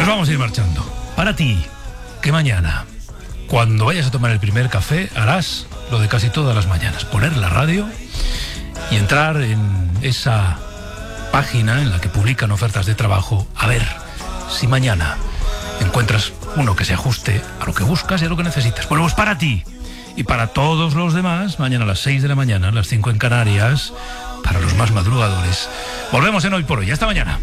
vamos a ir marchando. Para ti, que mañana, cuando vayas a tomar el primer café, harás lo de casi todas las mañanas: poner la radio y entrar en esa página en la que publican ofertas de trabajo, a ver si mañana encuentras uno que se ajuste a lo que buscas y a lo que necesitas. Bueno, pues para ti y para todos los demás, mañana a las 6 de la mañana, a las 5 en Canarias, para los más madrugadores. Volvemos en Hoy por Hoy. Hasta mañana.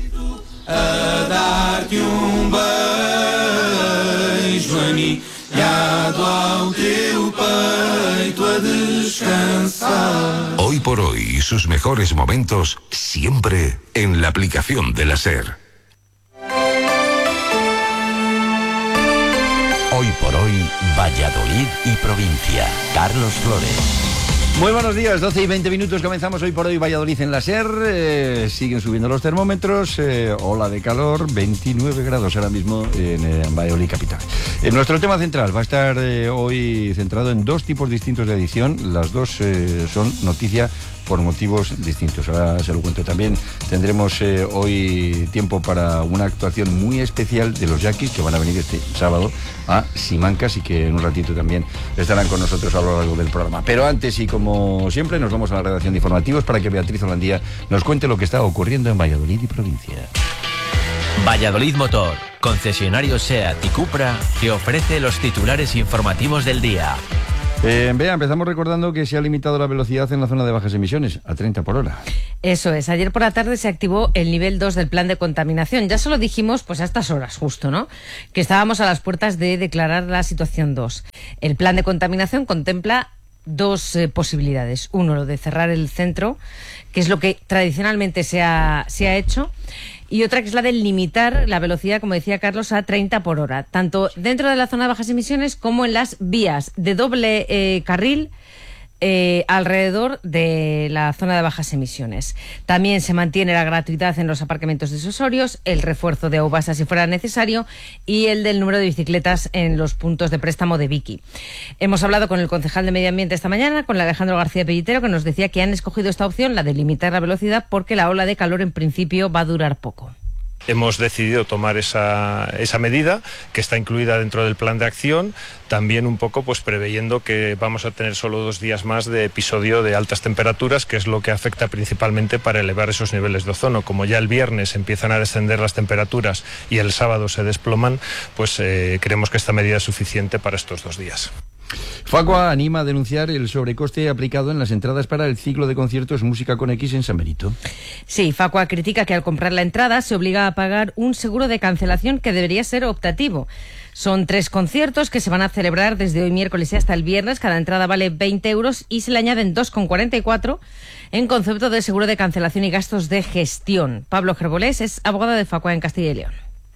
Hoy por Hoy y sus mejores momentos siempre en la aplicación de la SER. Hoy por Hoy, Valladolid y provincia. Carlos Flores. Muy buenos días, 12 y 20 minutos, comenzamos Hoy por Hoy Valladolid en la SER. Siguen subiendo los termómetros, ola de calor, 29 grados ahora mismo en Valladolid capital. Nuestro tema central va a estar hoy centrado en dos tipos distintos de edición. Las dos son noticia por motivos distintos. Ahora se lo cuento también. Tendremos hoy tiempo para una actuación muy especial de los Yaquis, que van a venir este sábado a Simancas y que en un ratito también estarán con nosotros a lo largo del programa. Pero antes, y como siempre, nos vamos a la redacción de informativos para que Beatriz Holandía nos cuente lo que está ocurriendo en Valladolid y provincia. Valladolid Motor, concesionario SEAT y Cupra, que ofrece los titulares informativos del día. Empezamos recordando que se ha limitado la velocidad en la zona de bajas emisiones a 30 por hora. Eso es, ayer por la tarde se activó el nivel 2 del plan de contaminación. Ya se lo dijimos pues a estas horas justo, ¿no? Que estábamos a las puertas de declarar la situación 2. El plan de contaminación contempla dos posibilidades. Uno, lo de cerrar el centro, que es lo que tradicionalmente se ha hecho, y otra que es la de limitar la velocidad, como decía Carlos, a 30 por hora, tanto dentro de la zona de bajas emisiones como en las vías de doble carril alrededor de la zona de bajas emisiones. También se mantiene la gratuidad en los aparcamientos decisorios, el refuerzo de aubasa si fuera necesario y el del número de bicicletas en los puntos de préstamo de Vicky. Hemos hablado con el concejal de Medio Ambiente esta mañana, con Alejandro García Pellitero, que nos decía que han escogido esta opción, la de limitar la velocidad, porque la ola de calor en principio va a durar poco. Hemos decidido tomar esa medida que está incluida dentro del plan de acción, también un poco pues preveyendo que vamos a tener solo 2 días más de episodio de altas temperaturas, que es lo que afecta principalmente para elevar esos niveles de ozono. Como ya el viernes empiezan a descender las temperaturas y el sábado se desploman, pues creemos que esta medida es suficiente para estos 2 días. Facua anima a denunciar el sobrecoste aplicado en las entradas para el ciclo de conciertos Música con X en San Benito. Sí, Facua critica que al comprar la entrada se obliga a pagar un seguro de cancelación que debería ser optativo. Son 3 conciertos que se van a celebrar desde hoy miércoles y hasta el viernes. Cada entrada vale 20 euros y se le añaden 2,44 en concepto de seguro de cancelación y gastos de gestión. Pablo Gerbolés es abogado de Facua en Castilla y León.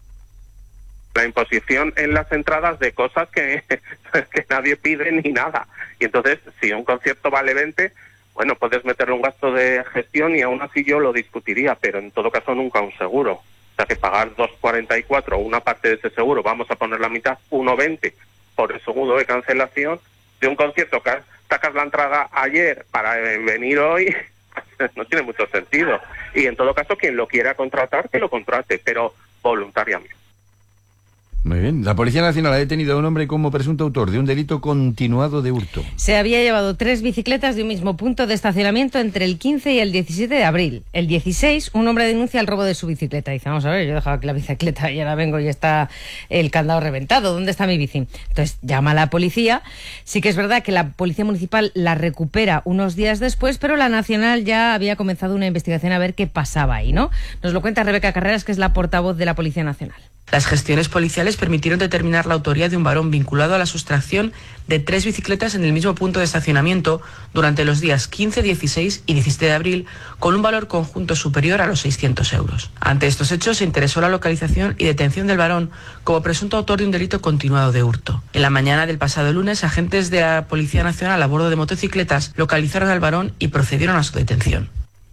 La imposición en las entradas de cosas que nadie pide ni nada. Y entonces, si un concierto vale 20, bueno, puedes meterle un gasto de gestión y aún así yo lo discutiría, pero en todo caso nunca un seguro. O sea, que pagar 2,44, una parte de ese seguro, vamos a poner la mitad, 1,20 por el seguro de cancelación de un concierto que sacas la entrada ayer para venir hoy, no tiene mucho sentido. Y en todo caso, quien lo quiera contratar, que lo contrate, pero voluntariamente. Muy bien. La Policía Nacional ha detenido a un hombre como presunto autor de un delito continuado de hurto. Se había llevado 3 bicicletas de un mismo punto de estacionamiento entre el 15 y el 17 de abril. El 16, un hombre denuncia el robo de su bicicleta. Dice, vamos a ver, yo dejaba aquí la bicicleta y ahora vengo y está el candado reventado. ¿Dónde está mi bici? Entonces llama a la policía. Sí que es verdad que la Policía Municipal la recupera unos días después, pero la Nacional ya había comenzado una investigación a ver qué pasaba ahí, ¿no? Nos lo cuenta Rebeca Carreras, que es la portavoz de la Policía Nacional. Las gestiones policiales permitieron determinar la autoría de un varón vinculado a la sustracción de 3 bicicletas en el mismo punto de estacionamiento durante los días 15, 16 y 17 de abril, con un valor conjunto superior a los 600 euros. Ante estos hechos se interesó la localización y detención del varón como presunto autor de un delito continuado de hurto. En la mañana del pasado lunes, agentes de la Policía Nacional a bordo de motocicletas localizaron al varón y procedieron a su detención.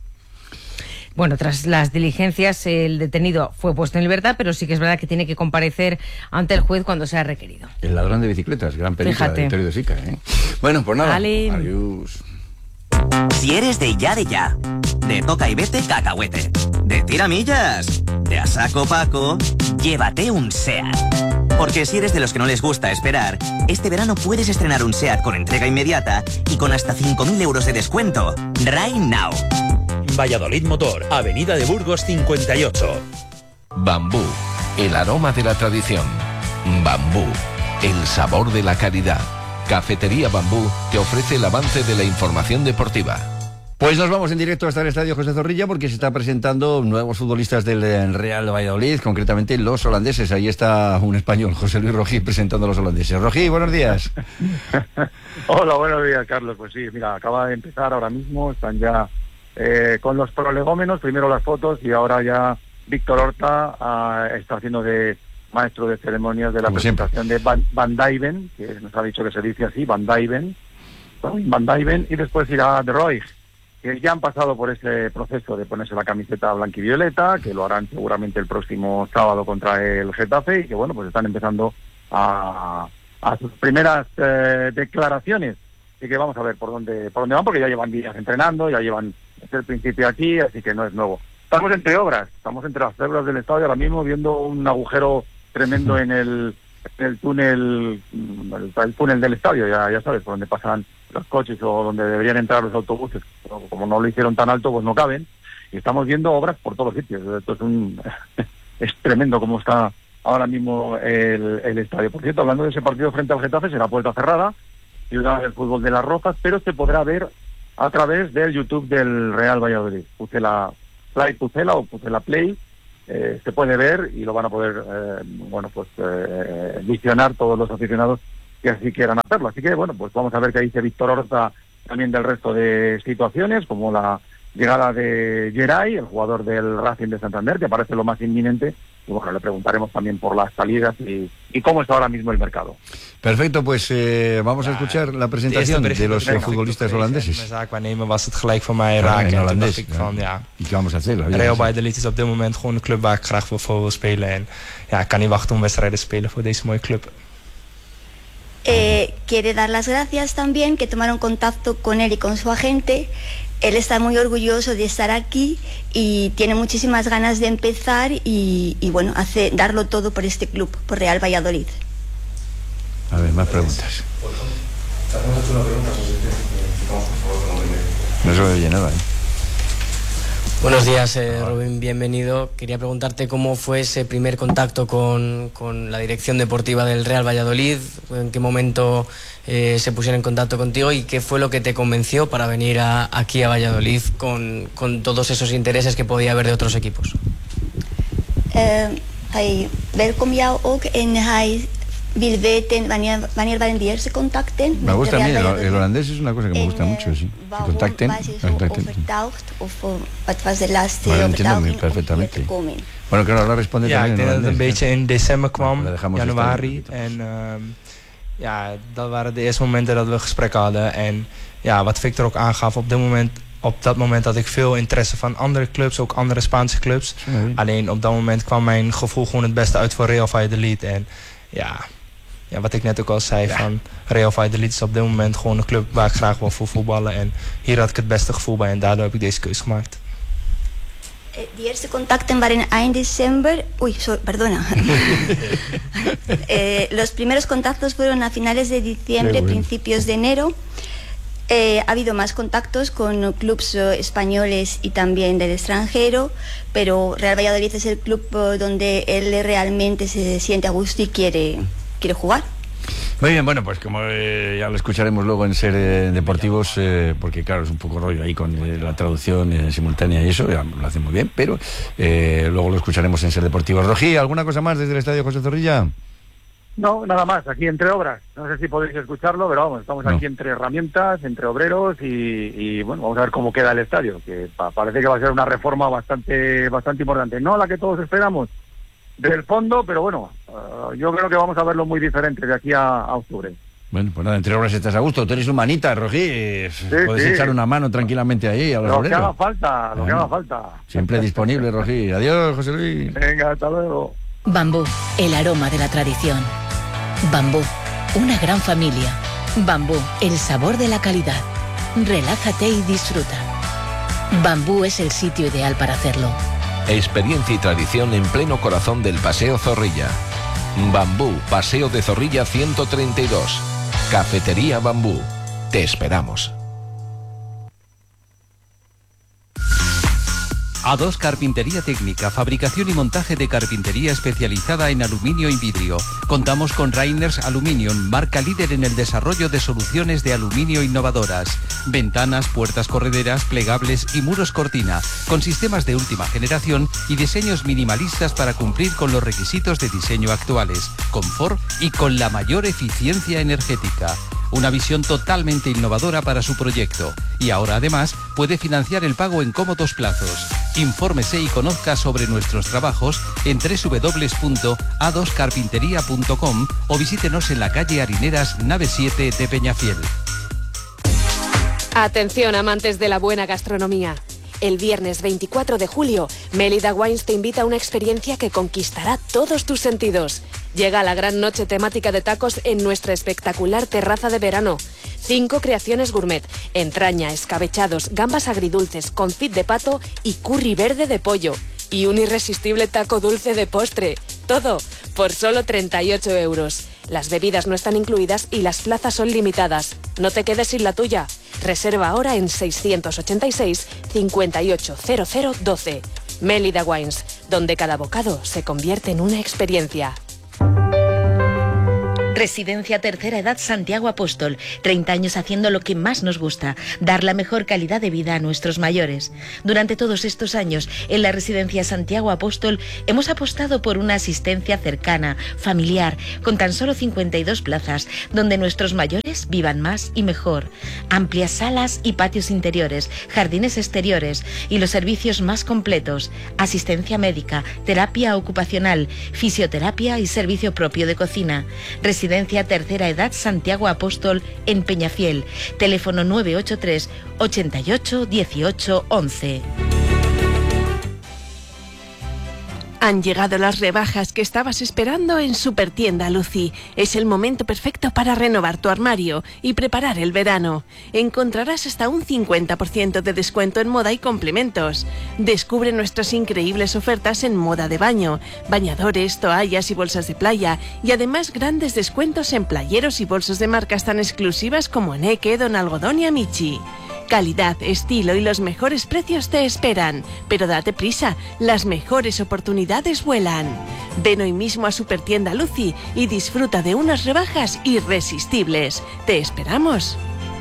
Bueno, tras las diligencias, el detenido fue puesto en libertad, pero sí que es verdad que tiene que comparecer ante el juez cuando sea requerido. El ladrón de bicicletas, gran película de Vittorio De Sica, ¿eh? Bueno, pues nada. Vale. Adiós. Si eres de ya, de toca y vete cacahuete, de tiramillas, de a saco Paco, llévate un SEAT. Porque si eres de los que no les gusta esperar, este verano puedes estrenar un SEAT con entrega inmediata y con hasta 5.000 euros de descuento. Right now. Valladolid Motor, Avenida de Burgos 58. Bambú, el aroma de la tradición. Bambú, el sabor de la calidad. Cafetería Bambú te ofrece el avance de la información deportiva. Pues nos vamos en directo hasta el Estadio José Zorrilla porque se está presentando nuevos futbolistas del Real Valladolid, concretamente los holandeses. Ahí está un español, José Luis Rojí, presentando a los holandeses. Rojí, buenos días. Hola, buenos días, Carlos. Pues sí, mira, acaba de empezar ahora mismo, están ya con los prolegómenos, primero las fotos y ahora ya Víctor Horta está haciendo de maestro de ceremonias de la presentación de Van Dijven, que nos ha dicho que se dice así, Van Dijven, y después irá De Roy, que ya han pasado por ese proceso de ponerse la camiseta blanquivioleta, que lo harán seguramente el próximo sábado contra el Getafe, y que bueno, pues están empezando a sus primeras declaraciones, y que vamos a ver por dónde van, porque ya llevan días entrenando, ya llevan desde el principio aquí, así que no es nuevo. Estamos entre obras, estamos entre las obras del estadio ahora mismo, viendo un agujero tremendo en el túnel, el túnel del estadio, ya sabes, por donde pasan los coches o donde deberían entrar los autobuses. Como no lo hicieron tan alto, pues no caben, y estamos viendo obras por todos sitios. Esto es tremendo como está ahora mismo el estadio. Por cierto, hablando de ese partido frente al Getafe, será puerta cerrada, Ciudad del Fútbol de las Rozas, pero se podrá ver a través del YouTube del Real Valladolid. Pucela Play, se puede ver y lo van a poder visionar todos los aficionados que así quieran hacerlo. Así que bueno, pues vamos a ver qué dice Víctor Horta también del resto de situaciones, como la llegada de Geray, el jugador del Racing de Santander, que parece lo más inminente, y bueno, le preguntaremos también por las salidas y cómo está ahora mismo el mercado. Perfecto, pues vamos a escuchar la presentación de los futbolistas holandeses. Mijn zaak waarnemen was het gelijk voor mij raken. En toen dacht ik van ja, Real Valladolid is op dit moment gewoon een club waar ik graag voor wil spelen. En ja, ik kan niet wachten om wedstrijden te spelen voor deze mooie club. Quiere dar las gracias también, que tomaron contacto con él y con su agente. Él está muy orgulloso de estar aquí y tiene muchísimas ganas de empezar y bueno, darlo todo por este club, por Real Valladolid. A ver, más preguntas. No se oye nada, Buenos días, Rubén, bienvenido. Quería preguntarte cómo fue ese primer contacto con la dirección deportiva del Real Valladolid, en qué momento se pusieron en contacto contigo y qué fue lo que te convenció para venir aquí a Valladolid con todos esos intereses que podía haber de otros equipos. Welkom jou ook en hij wil weten wanneer waren die eerste contacten. Me gusta a mí, el holandés es una cosa que me gusta mucho, sí. Contacten. Wat was de laatste overtuiging perfectamente. Bueno, claro, ahora responde ja, también. Ik denk dat het een beetje in december kwam, januari. En ja, dat waren de eerste momenten dat we gesprekken hadden. En ja, wat Victor ook aangaf, op dat moment had ik veel interesse van andere clubs, ook andere Spaanse clubs. Nee. Alleen op dat moment kwam mijn gevoel gewoon het beste uit voor Real Valladolid. En ja, wat ik net ook al zei, van Real Valladolid is op dit moment gewoon een club waar ik graag wil voor voetballen. En hier had ik het beste gevoel bij en daardoor heb ik deze keuze gemaakt. Die eerste contacten waren eind december. Perdona. Los primeros contactos fueron a finales de diciembre, principios de enero. Ha habido más contactos con clubes españoles y también del extranjero, pero Real Valladolid es el club donde él realmente se siente a gusto y quiere jugar. Muy bien, bueno, pues como ya lo escucharemos luego en Ser Deportivos, porque claro, es un poco rollo ahí con la traducción simultánea y eso, ya lo hace muy bien, pero luego lo escucharemos en Ser Deportivos. Rojí, ¿alguna cosa más desde el Estadio José Zorrilla? No, nada más, aquí entre obras. No sé si podéis escucharlo, pero vamos, estamos aquí entre herramientas, entre obreros y bueno, vamos a ver cómo queda el estadio, que parece que va a ser una reforma bastante importante. No la que todos esperamos del fondo, pero bueno, yo creo que vamos a verlo muy diferente de aquí a octubre. Bueno, pues nada, entre obras estás a gusto. Tú eres humanita, Rojí. Puedes echar una mano tranquilamente ahí a los obreros. Lo que haga falta. Siempre disponible, Rojí. Adiós, José Luis. Venga, hasta luego. Bambú, el aroma de la tradición. Bambú, una gran familia. Bambú, el sabor de la calidad. Relájate y disfruta. Bambú es el sitio ideal para hacerlo. Experiencia y tradición en pleno corazón del Paseo Zorrilla. Bambú, Paseo de Zorrilla 132. Cafetería Bambú. Te esperamos. A2 Carpintería Técnica, fabricación y montaje de carpintería especializada en aluminio y vidrio. Contamos con Rainers Aluminium, marca líder en el desarrollo de soluciones de aluminio innovadoras. Ventanas, puertas correderas, plegables y muros cortina, con sistemas de última generación y diseños minimalistas para cumplir con los requisitos de diseño actuales, confort y con la mayor eficiencia energética. Una visión totalmente innovadora para su proyecto. Y ahora además puede financiar el pago en cómodos plazos. Infórmese y conozca sobre nuestros trabajos en www.a2carpintería.com o visítenos en la calle Harineras, nave 7 de Peñafiel. Atención, amantes de la buena gastronomía. El viernes 24 de julio, Mélida Wines te invita a una experiencia que conquistará todos tus sentidos. Llega la gran noche temática de tacos en nuestra espectacular terraza de verano. 5 creaciones gourmet, entraña, escabechados, gambas agridulces, confit de pato y curry verde de pollo. Y un irresistible taco dulce de postre. Todo por solo 38 euros. Las bebidas no están incluidas y las plazas son limitadas. No te quedes sin la tuya. Reserva ahora en 686 580012. Mélida Wines, donde cada bocado se convierte en una experiencia. Residencia Tercera Edad Santiago Apóstol. 30 años haciendo lo que más nos gusta, dar la mejor calidad de vida a nuestros mayores. Durante todos estos años, en la Residencia Santiago Apóstol, hemos apostado por una asistencia cercana, familiar, con tan solo 52 plazas, donde nuestros mayores vivan más y mejor. Amplias salas y patios interiores, jardines exteriores y los servicios más completos. Asistencia médica, terapia ocupacional, fisioterapia y servicio propio de cocina. Residencia Tercera Edad Santiago Apóstol en Peñafiel. Teléfono 983 88 18 11. Han llegado las rebajas que estabas esperando en Supertienda Lucy. Es el momento perfecto para renovar tu armario y preparar el verano. Encontrarás hasta un 50% de descuento en moda y complementos. Descubre nuestras increíbles ofertas en moda de baño, bañadores, toallas y bolsas de playa, y además grandes descuentos en playeros y bolsos de marcas tan exclusivas como Neke, Don Algodón y Amici. Calidad, estilo y los mejores precios te esperan. Pero date prisa, las mejores oportunidades vuelan. Ven hoy mismo a Supertienda Lucy y disfruta de unas rebajas irresistibles. ¡Te esperamos!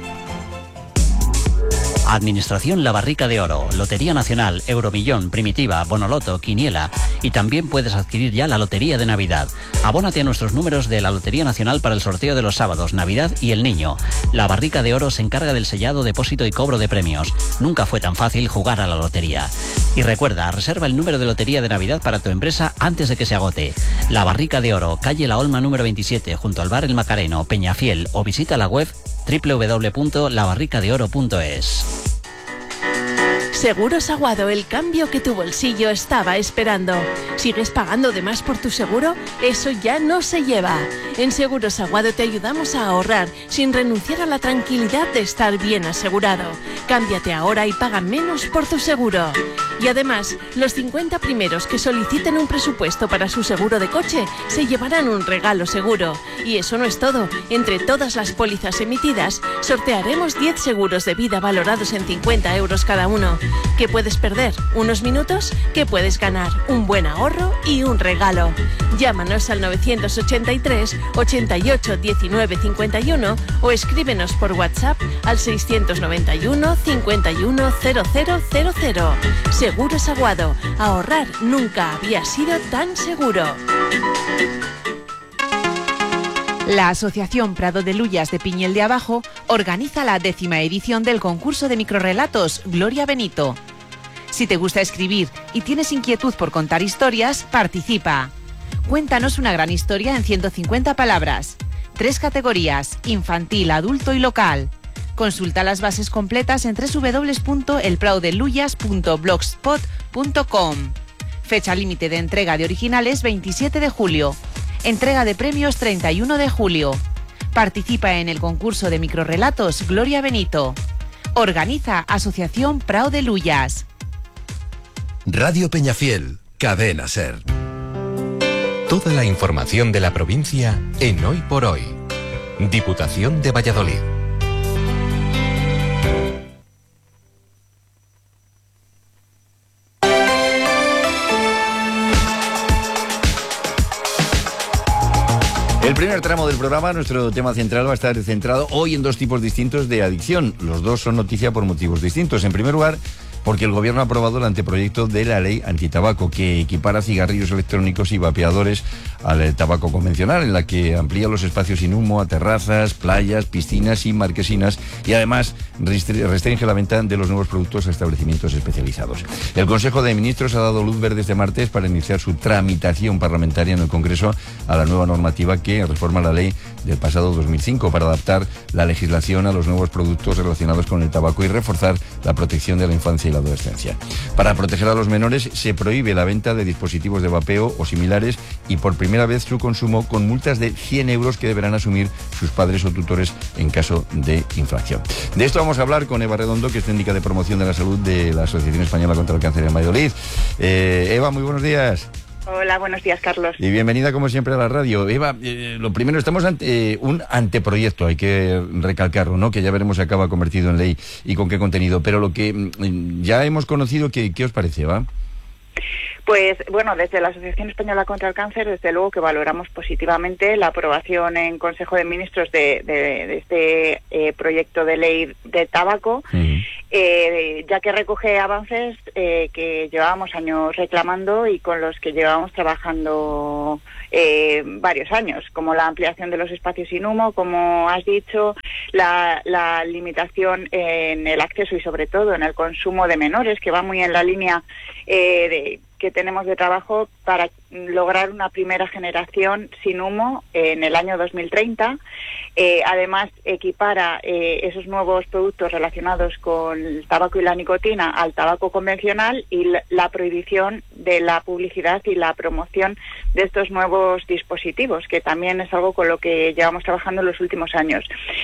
Administración La Barrica de Oro, Lotería Nacional, Euromillón, Primitiva, Bonoloto, Quiniela, y también puedes adquirir ya la Lotería de Navidad. Abónate a nuestros números de la Lotería Nacional para el sorteo de los sábados, Navidad y el Niño. La Barrica de Oro se encarga del sellado, depósito y cobro de premios. Nunca fue tan fácil jugar a la lotería. Y recuerda, reserva el número de Lotería de Navidad para tu empresa antes de que se agote. La Barrica de Oro, calle La Olma número 27, junto al bar El Macareno, Peñafiel, o visita la web www.labarricadeoro.es. Seguros Aguado, el cambio que tu bolsillo estaba esperando. ¿Sigues pagando de más por tu seguro? Eso ya no se lleva. En Seguros Aguado te ayudamos a ahorrar sin renunciar a la tranquilidad de estar bien asegurado. Cámbiate ahora y paga menos por tu seguro. Y además, los 50 primeros que soliciten un presupuesto para su seguro de coche se llevarán un regalo seguro. Y eso no es todo. Entre todas las pólizas emitidas, sortearemos 10 seguros de vida valorados en 50 euros cada uno. ¿Qué puedes perder? ¿Unos minutos? ¿Qué puedes ganar? Un buen ahorro y un regalo. Llámanos al 983 88 19 51 o escríbenos por WhatsApp al 691 51 0000. Seguros Aguado. Ahorrar nunca había sido tan seguro. La Asociación Prado de Lullas de Piñel de Abajo organiza la 10ª edición del concurso de microrrelatos Gloria Benito. Si te gusta escribir y tienes inquietud por contar historias, participa. Cuéntanos una gran historia en 150 palabras. 3 categorías: infantil, adulto y local. Consulta las bases completas en www.elpraudelullas.blogspot.com. Fecha límite de entrega de originales 27 de julio. Entrega de premios 31 de julio. Participa en el concurso de microrrelatos Gloria Benito. Organiza Asociación Prado de Luyas. Radio Peñafiel, Cadena SER. Toda la información de la provincia en Hoy por Hoy. Diputación de Valladolid. El primer tramo del programa, nuestro tema central, va a estar centrado hoy en dos tipos distintos de adicción. Los dos son noticia por motivos distintos. En primer lugar, porque el Gobierno ha aprobado el anteproyecto de la ley antitabaco, que equipara cigarrillos electrónicos y vapeadores al tabaco convencional, en la que amplía los espacios sin humo a terrazas, playas, piscinas y marquesinas, y además restringe la venta de los nuevos productos a establecimientos especializados. El Consejo de Ministros ha dado luz verde este martes para iniciar su tramitación parlamentaria en el Congreso a la nueva normativa que reforma la ley del pasado 2005 para adaptar la legislación a los nuevos productos relacionados con el tabaco y reforzar la protección de la infancia y la adolescencia. Para proteger a los menores se prohíbe la venta de dispositivos de vapeo o similares y por primera vez su consumo, con multas de 100 euros que deberán asumir sus padres o tutores en caso de infracción. De esto vamos a hablar con Eva Redondo, que es técnica de promoción de la salud de la Asociación Española contra el Cáncer en Valladolid. Eva, muy buenos días. Hola, buenos días, Carlos. Y bienvenida, como siempre, a la radio. Eva, lo primero, estamos ante un anteproyecto, hay que recalcarlo, ¿no? Que ya veremos si acaba convertido en ley y con qué contenido. Pero lo que ya hemos conocido, ¿qué os parece, Eva? Pues bueno, desde la Asociación Española contra el Cáncer, desde luego que valoramos positivamente la aprobación en Consejo de Ministros de este proyecto de ley de tabaco, ya que recoge avances que llevábamos años reclamando y con los que llevábamos trabajando varios años, como la ampliación de los espacios sin humo, como has dicho, la limitación en el acceso y sobre todo en el consumo de menores, que va muy en la línea que tenemos de trabajo para lograr una primera generación sin humo en el año 2030. Además, equipara esos nuevos productos relacionados con el tabaco y la nicotina al tabaco convencional y la prohibición de la publicidad y la promoción de estos nuevos dispositivos, que también es algo con lo que llevamos trabajando en los últimos años.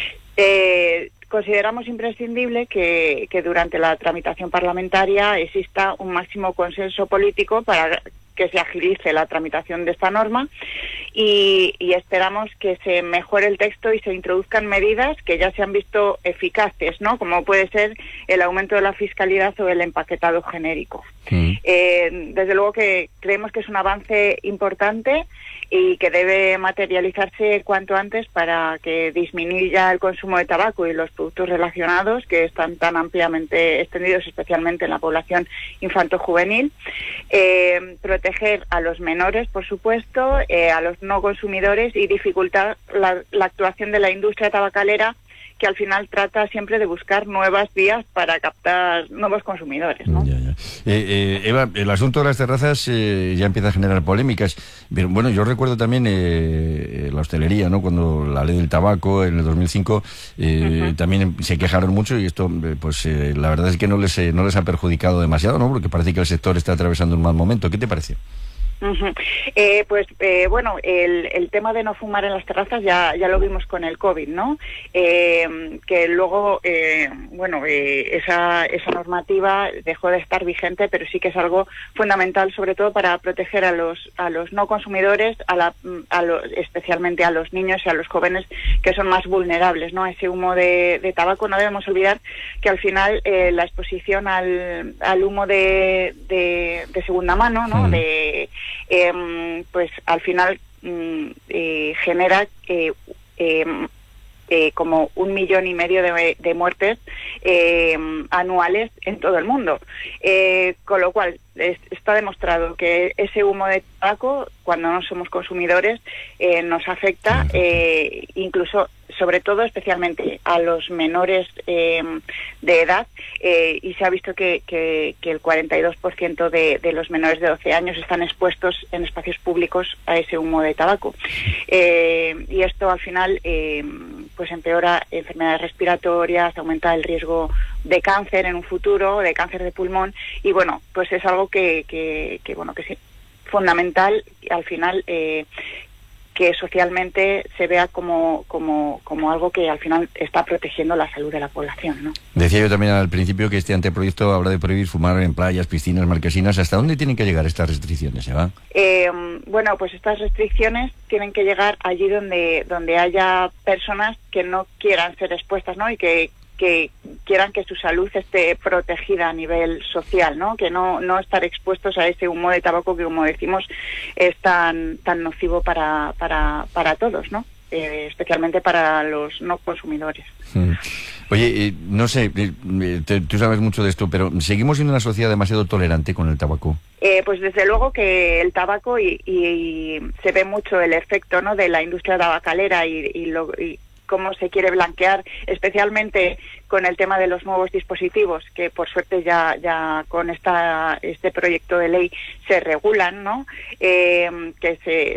Consideramos imprescindible que durante la tramitación parlamentaria exista un máximo consenso político para que se agilice la tramitación de esta norma y esperamos que se mejore el texto y se introduzcan medidas que ya se han visto eficaces, ¿no? Como puede ser el aumento de la fiscalidad o el empaquetado genérico. Desde luego que creemos que es un avance importante y que debe materializarse cuanto antes para que disminuya el consumo de tabaco y los productos relacionados que están tan ampliamente extendidos, especialmente en la población infanto-juvenil. Proteger a los menores, por supuesto, a los no consumidores y dificultar la actuación de la industria tabacalera, que al final trata siempre de buscar nuevas vías para captar nuevos consumidores, ¿no? Eva, el asunto de las terrazas ya empieza a generar polémicas. Pero, bueno, yo recuerdo también la hostelería, ¿no? Cuando la ley del tabaco en el 2005 también se quejaron mucho y esto, la verdad es que no les ha perjudicado demasiado, ¿no? Porque parece que el sector está atravesando un mal momento. ¿Qué te parece? Bueno, el tema de no fumar en las terrazas ya lo vimos con el COVID, ¿no? Que luego, esa normativa dejó de estar vigente, pero sí que es algo fundamental, sobre todo para proteger a los no consumidores, especialmente a los niños y a los jóvenes que son más vulnerables, ¿no? A ese humo de tabaco. No debemos olvidar que al final la exposición al humo de segunda mano, ¿no? Pues al final genera como 1,5 millones de muertes anuales en todo el mundo. Con lo cual está demostrado que ese humo de tabaco, cuando no somos consumidores, nos afecta, incluso, sobre todo, especialmente a los menores de edad, y se ha visto que el 42% de los menores de 12 años están expuestos en espacios públicos a ese humo de tabaco. Y esto al final pues empeora enfermedades respiratorias, aumenta el riesgo de cáncer en un futuro, de cáncer de pulmón, y bueno, pues es algo que es fundamental al final que socialmente se vea como algo que al final está protegiendo la salud de la población, ¿no? Decía yo también al principio que este anteproyecto habla de prohibir fumar en playas, piscinas, marquesinas. ¿Hasta dónde tienen que llegar estas restricciones, Eva? Bueno, pues estas restricciones tienen que llegar allí donde haya personas que no quieran ser expuestas, ¿no? Y que quieran que su salud esté protegida a nivel social, ¿no? Que no estar expuestos a ese humo de tabaco que, como decimos, es tan nocivo para todos, ¿no? Especialmente para los no consumidores. Oye, no sé, tú sabes mucho de esto, pero ¿seguimos siendo una sociedad demasiado tolerante con el tabaco? Pues desde luego que el tabaco y se ve mucho el efecto, ¿no?, de la industria tabacalera y cómo se quiere blanquear, especialmente con el tema de los nuevos dispositivos, que por suerte ya con este proyecto de ley se regulan, ¿no? Que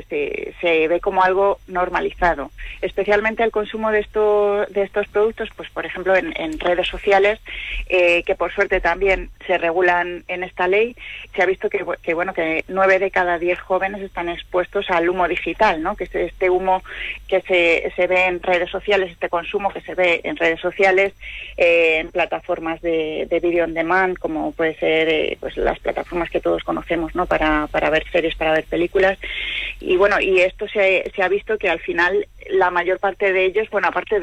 se ve como algo normalizado. Especialmente el consumo de estos productos, pues por ejemplo en redes sociales, que por suerte también se regulan en esta ley. Se ha visto que 9 de cada 10 jóvenes están expuestos al humo digital, ¿no? Que es este humo que se ve en redes sociales, este consumo que se ve en redes sociales, en plataformas de video on demand, como puede ser pues las plataformas que todos conocemos, ¿no?, para ver series, para ver películas. Y bueno, y esto se ha visto que al final la mayor parte de ellos, bueno, aparte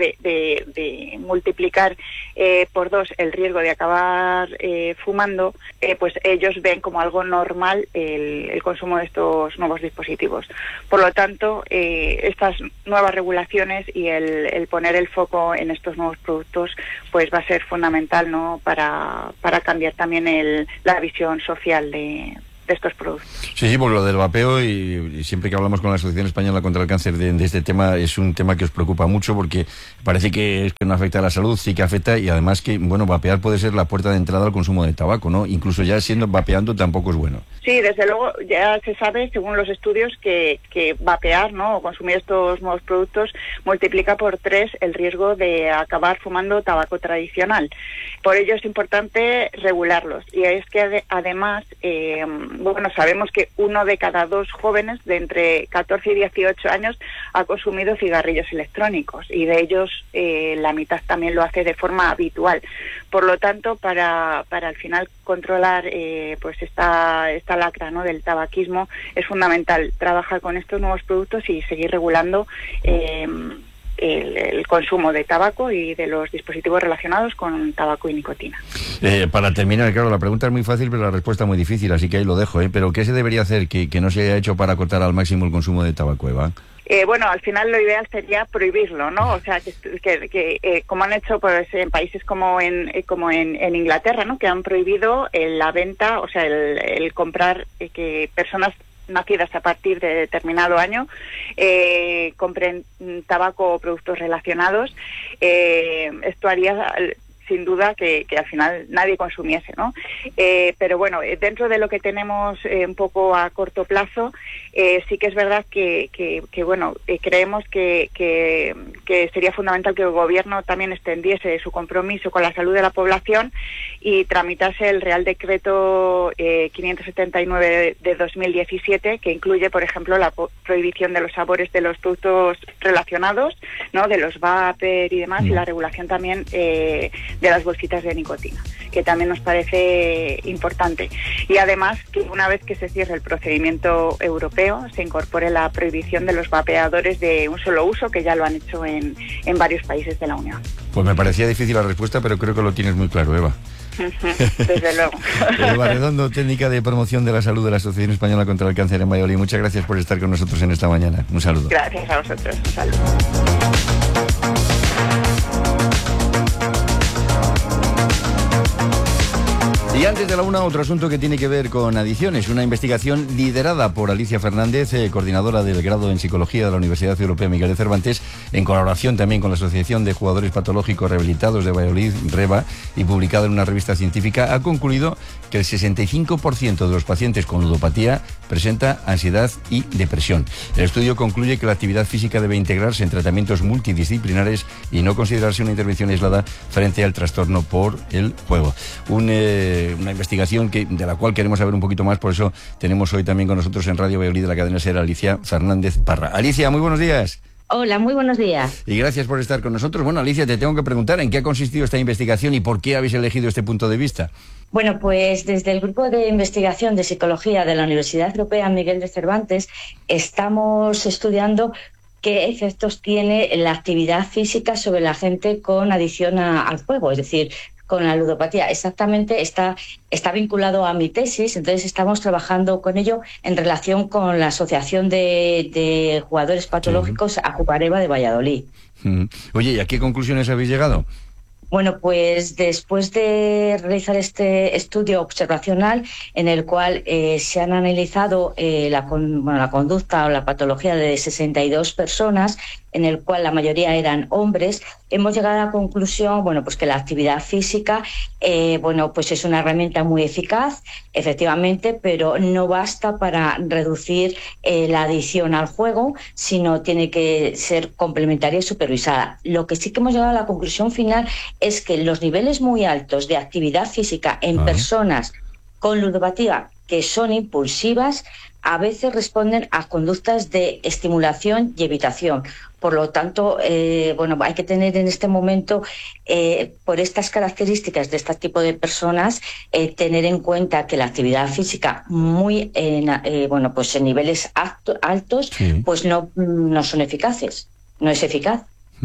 de multiplicar por 2 el riesgo de acabar fumando, pues ellos ven como algo normal el consumo de estos nuevos dispositivos. Por lo tanto, estas nuevas regulaciones y el poner el foco en estos nuevos productos, pues va a ser fundamental, ¿no?, para cambiar también la visión social de estos productos. Sí, porque lo del vapeo y siempre que hablamos con la Asociación Española contra el Cáncer de este tema, es un tema que os preocupa mucho porque parece que no afecta a la salud, sí que afecta, y además que, bueno, vapear puede ser la puerta de entrada al consumo de tabaco, ¿no? Incluso ya vapeando tampoco es bueno. Sí, desde luego ya se sabe, según los estudios, que vapear, ¿no?, o consumir estos nuevos productos multiplica por 3 el riesgo de acabar fumando tabaco tradicional. Por ello es importante regularlos. Y es que además, sabemos que 1 de cada 2 jóvenes de entre 14 y 18 años ha consumido cigarrillos electrónicos, y de ellos la mitad también lo hace de forma habitual. Por lo tanto, para al final controlar pues esta lacra, ¿no?, del tabaquismo, es fundamental trabajar con estos nuevos productos y seguir regulando el consumo de tabaco y de los dispositivos relacionados con tabaco y nicotina. Para terminar, claro, la pregunta es muy fácil, pero la respuesta muy difícil, así que ahí lo dejo, Pero ¿qué se debería hacer que no se haya hecho para cortar al máximo el consumo de tabaco, Eva? Al final lo ideal sería prohibirlo, ¿no? O sea, que como han hecho pues en países como en Inglaterra, ¿no?, que han prohibido la venta, o sea, el comprar, que personas nacidas a partir de determinado año compren tabaco o productos relacionados. Esto haría sin duda que al final nadie consumiese, ¿no? Pero bueno, dentro de lo que tenemos un poco a corto plazo, sí que es verdad que creemos que sería fundamental que el gobierno también extendiese su compromiso con la salud de la población y tramitase el Real Decreto 579 de 2017, que incluye, por ejemplo, la prohibición de los sabores de los productos relacionados, ¿no?, de los vapor y demás, y la regulación también de las bolsitas de nicotina, que también nos parece importante. Y además que una vez que se cierre el procedimiento europeo, se incorpore la prohibición de los vapeadores de un solo uso, que ya lo han hecho en varios países de la Unión. Pues me parecía difícil la respuesta, pero creo que lo tienes muy claro, Eva. Desde luego. Eva Redondo, técnica de promoción de la salud de la Asociación Española contra el Cáncer en Valladolid. Muchas gracias por estar con nosotros en esta mañana. Un saludo. Gracias a vosotros. Un saludo. Y antes de la una, otro asunto que tiene que ver con adicciones. Una investigación liderada por Alicia Fernández, coordinadora del grado en Psicología de la Universidad Europea Miguel de Cervantes, en colaboración también con la Asociación de Jugadores Patológicos Rehabilitados de Valladolid, REVA, y publicada en una revista científica, ha concluido que el 65% de los pacientes con ludopatía presenta ansiedad y depresión. El estudio concluye que la actividad física debe integrarse en tratamientos multidisciplinares y no considerarse una intervención aislada frente al trastorno por el juego. Un una investigación de la cual queremos saber un poquito más, por eso tenemos hoy también con nosotros en Radio Valladolid de la cadena SER Alicia Fernández Parra. Alicia, muy buenos días. Hola, muy buenos días. Y gracias por estar con nosotros. Bueno, Alicia, te tengo que preguntar en qué ha consistido esta investigación y por qué habéis elegido este punto de vista. Bueno, pues desde el Grupo de Investigación de Psicología de la Universidad Europea Miguel de Cervantes estamos estudiando qué efectos tiene la actividad física sobre la gente con adicción al juego, es decir, con la ludopatía. Exactamente está vinculado a mi tesis, entonces estamos trabajando con ello en relación con la Asociación de Jugadores Patológicos Ajupareva de Valladolid. Oye, ¿y a qué conclusiones habéis llegado? Bueno, pues después de realizar este estudio observacional en el cual se han analizado la conducta o la patología de 62 personas, en el cual la mayoría eran hombres, hemos llegado a la conclusión, bueno, pues que la actividad física, pues es una herramienta muy eficaz, efectivamente, pero no basta para reducir la adicción al juego, sino tiene que ser complementaria y supervisada. Lo que sí que hemos llegado a la conclusión final es que los niveles muy altos de actividad física en personas con ludopatía que son impulsivas a veces responden a conductas de estimulación y evitación. Por lo tanto, hay que tener en este momento, por estas características de este tipo de personas, tener en cuenta que la actividad física en niveles altos, pues no son eficaces, no es eficaz.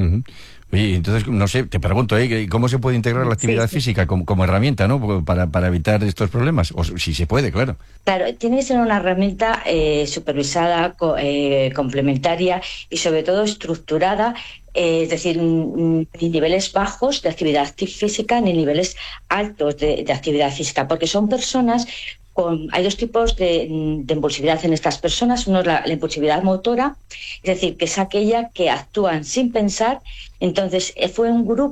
Oye, entonces, no sé, te pregunto, ¿cómo se puede integrar la actividad física como herramienta, ¿no? Para evitar estos problemas? O si se puede, claro. Claro, tiene que ser una herramienta supervisada, complementaria y sobre todo estructurada, es decir, ni niveles bajos de actividad física ni niveles altos de actividad física, porque son personas hay dos tipos de impulsividad en estas personas. Uno es la impulsividad motora, es decir, que es aquella que actúan sin pensar. Entonces, fue un grupo